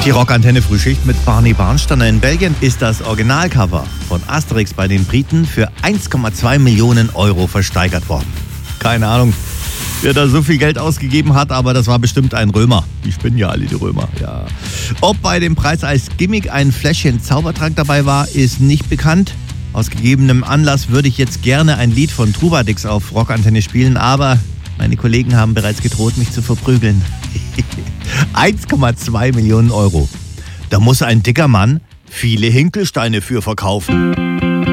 Die Rockantenne Frühschicht mit Barney Barnsteiner. In Belgien ist das Originalcover von Asterix bei den Briten für 1,2 Millionen Euro versteigert worden. Keine Ahnung, wer da so viel Geld ausgegeben hat, aber das war bestimmt ein Römer. Die spinnen ja alle, die Römer. Ja. Ob bei dem Preis als Gimmick ein Fläschchen Zaubertrank dabei war, ist nicht bekannt. Aus gegebenem Anlass würde ich jetzt gerne ein Lied von Trubadix auf Rockantenne spielen, aber meine Kollegen haben bereits gedroht, mich zu verprügeln. 1,2 Millionen Euro. Da muss ein dicker Mann viele Hinkelsteine für verkaufen.